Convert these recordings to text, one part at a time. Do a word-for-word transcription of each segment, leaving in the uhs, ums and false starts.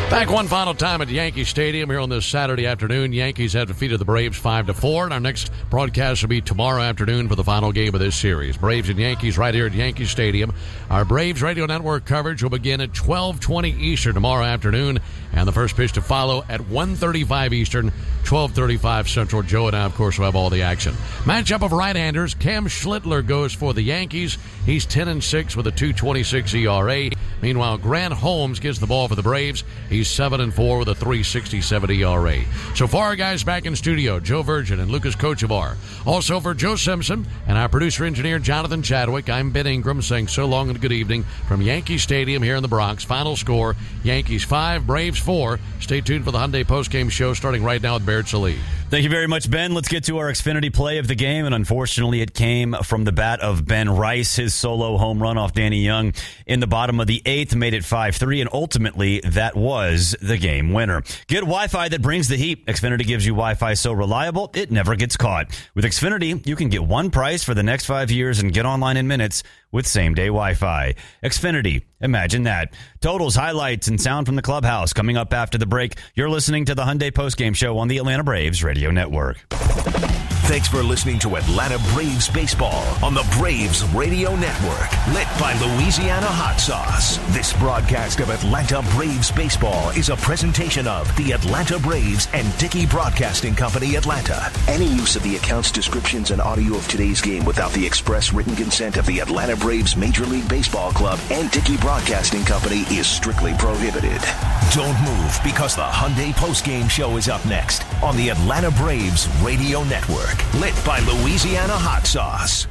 Back one final time at Yankee Stadium here on this Saturday afternoon. Yankees have defeated the Braves five to four, and our next broadcast will be tomorrow afternoon for the final game of this series. Braves and Yankees right here at Yankee Stadium. Our Braves Radio Network coverage will begin at twelve twenty Eastern tomorrow afternoon, and the first pitch to follow at one thirty-five Eastern, twelve thirty-five Central. Joe and I, of course, will have all the action. Matchup of right-handers, Cam Schlittler goes for the Yankees. He's ten and six with a two twenty-six E R A. Meanwhile, Grant Holmes gets the ball for the Braves. He's seven and four with a three sixty-seven E R A. So far, guys, back in studio, Joe Virgin and Lucas Kochevar. Also for Joe Simpson and our producer-engineer, Jonathan Chadwick, I'm Ben Ingram saying so long and good evening from Yankee Stadium here in the Bronx. Final score, Yankees five, Braves four. Stay tuned for the Hyundai postgame show starting right now with Barrett Sallee. Thank you very much, Ben. Let's get to our Xfinity play of the game, and unfortunately it came from the bat of Ben Rice. His solo home run off Danny Young in the bottom of the eighth made it five three, and ultimately that was the game winner. Get Wi-Fi that brings the heat. Xfinity gives you Wi-Fi so reliable, it never gets caught. With Xfinity, you can get one price for the next five years and get online in minutes with same-day Wi-Fi. Xfinity, imagine that. Totals, highlights, and sound from the clubhouse coming up after the break. You're listening to the Hyundai postgame show on the Atlanta Braves Radio Network. Thanks for listening to Atlanta Braves Baseball on the Braves Radio Network, lit by Louisiana Hot Sauce. This broadcast of Atlanta Braves Baseball is a presentation of the Atlanta Braves and Dickey Broadcasting Company, Atlanta. Any use of the accounts, descriptions, and audio of today's game without the express written consent of the Atlanta Braves Major League Baseball Club and Dickey Broadcasting Company is strictly prohibited. Don't move, because the Hyundai postgame show is up next on the Atlanta Braves Radio Network. Lit by Louisiana Hot Sauce.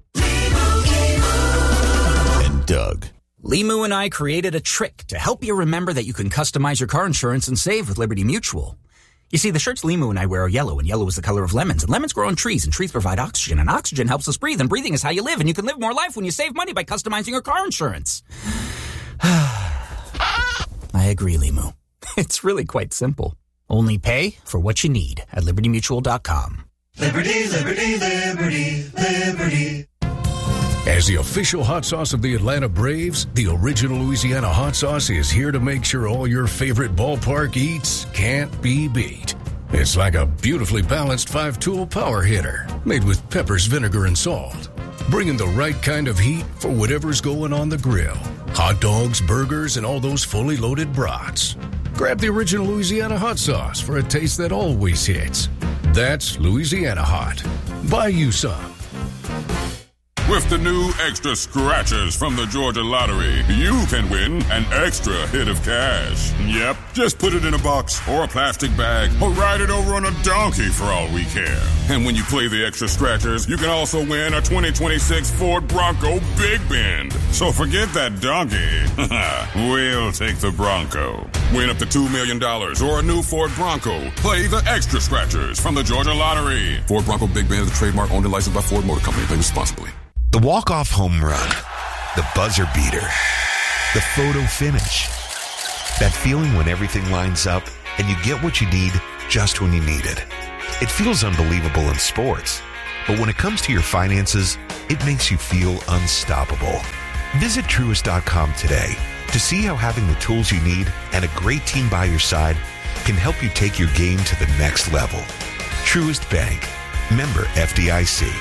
And Doug. Limu and I created a trick to help you remember that you can customize your car insurance and save with Liberty Mutual. You see, the shirts Limu and I wear are yellow, and yellow is the color of lemons. And lemons grow on trees, and trees provide oxygen, and oxygen helps us breathe, and breathing is how you live. And you can live more life when you save money by customizing your car insurance. I agree, Limu. It's really quite simple. Only pay for what you need at liberty mutual dot com. Liberty, liberty, liberty, liberty. As the official hot sauce of the Atlanta Braves, the original Louisiana hot sauce is here to make sure all your favorite ballpark eats can't be beat. It's like a beautifully balanced five-tool power hitter made with peppers, vinegar, and salt, bringing the right kind of heat for whatever's going on the grill. Hot dogs, burgers, and all those fully loaded brats. Grab the original Louisiana hot sauce for a taste that always hits. That's Louisiana Hot. Buy you some. With the new Extra Scratchers from the Georgia Lottery, you can win an extra hit of cash. Yep, just put it in a box or a plastic bag or ride it over on a donkey for all we care. And when you play the Extra Scratchers, you can also win a twenty twenty-six Ford Bronco Big Bend. So forget that donkey. We'll take the Bronco. Win up to two million dollars or a new Ford Bronco. Play the Extra Scratchers from the Georgia Lottery. Ford Bronco Big Bend is a trademark owned and licensed by Ford Motor Company. Play responsibly. The walk-off home run, the buzzer beater, the photo finish. That feeling when everything lines up and you get what you need just when you need it. It feels unbelievable in sports, but when it comes to your finances, it makes you feel unstoppable. Visit Truist dot com today to see how having the tools you need and a great team by your side can help you take your game to the next level. Truist Bank. Member F D I C.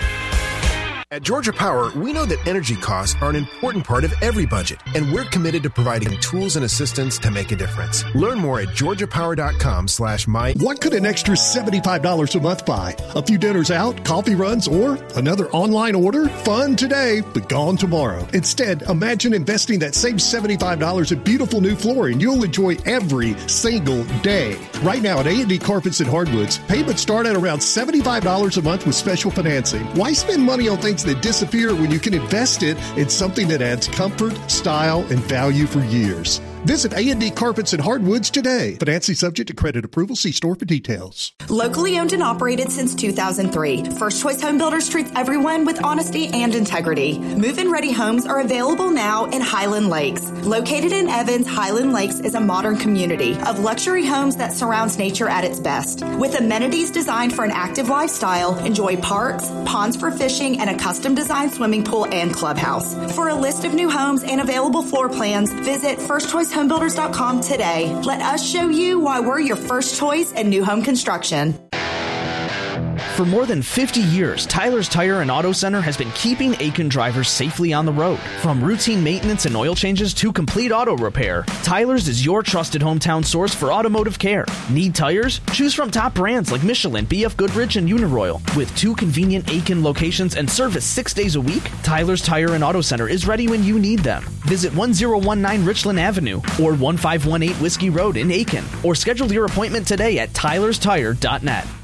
At Georgia Power, we know that energy costs are an important part of every budget, and we're committed to providing tools and assistance to make a difference. Learn more at georgia power dot com slash my. What could an extra seventy-five dollars a month buy? A few dinners out, coffee runs, or another online order? Fun today, but gone tomorrow. Instead, imagine investing that same seventy-five dollars in beautiful new flooring you'll enjoy every single day. Right now at A and D Carpets and Hardwoods, payments start at around seventy-five dollars a month with special financing. Why spend money on things that disappear when you can invest it in something that adds comfort, style, and value for years? Visit A and D Carpets and Hardwoods today. Financing subject to credit approval. See store for details. Locally owned and operated since two thousand three. First Choice Home Builders treats everyone with honesty and integrity. Move-in ready homes are available now in Highland Lakes. Located in Evans, Highland Lakes is a modern community of luxury homes that surrounds nature at its best. With amenities designed for an active lifestyle, enjoy parks, ponds for fishing, and a custom designed swimming pool and clubhouse. For a list of new homes and available floor plans, visit first choice home builders dot com today. Let us show you why we're your first choice in new home construction. For more than fifty years, Tyler's Tire and Auto Center has been keeping Aiken drivers safely on the road. From routine maintenance and oil changes to complete auto repair, Tyler's is your trusted hometown source for automotive care. Need tires? Choose from top brands like Michelin, B F Goodrich, and Uniroyal. With two convenient Aiken locations and service six days a week, Tyler's Tire and Auto Center is ready when you need them. Visit one oh one nine Richland Avenue or one five one eight Whiskey Road in Aiken, or schedule your appointment today at tylers tire dot net.